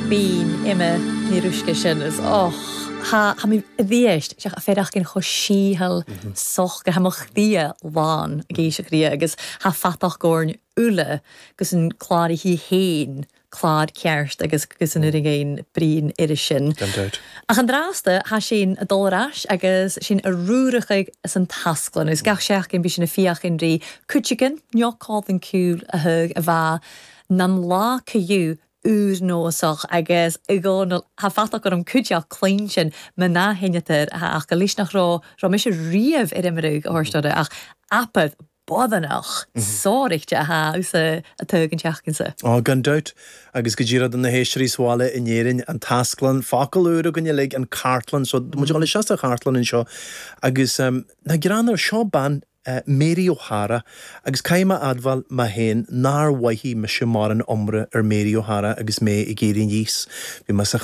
bín ime ní rúsce sin is ha mi bhíist seach a féidirach cin chosíhal soch go hamach dia bháin a géise rí agus ha fatach górn ule gus an chláir hí héin chlád cearst agus gus an urigéin brín iri sin. Ach an dráasta ha sin a dólrás agus sin a rúrachaig as an tasglan is gach seach gin bí sin a fiach in rí cútsigin neocáð an cúl a thug a bha nan lá caú úr nóach agus i ggónal ha fatach gur an cúteach clein sin me ná hinnetar ach go lís nach rá mis a riamh immerúg a thuirstade ach apad bodanach sáirichte ha ús a tugan teachcinsa. Gan dout agus go ddíra an na héisirí sáile in éirin an tasglan facalúra gonne le an cartlan so mu gáil seasta cartlan in seo agus na granar seo ban Mary O'Hara agus caiime adbhail ma héin nar waithí me sin mar an omra Mary O'Hara agus mé i géirín níos. Bhí mas a